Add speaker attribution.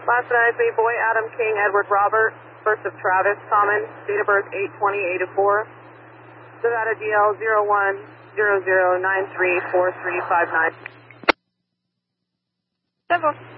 Speaker 1: Last night, boy Adam King, Edward Robert, first of Travis, common, date of birth 8/20/84. Nevada DL 0100934359.
Speaker 2: 7.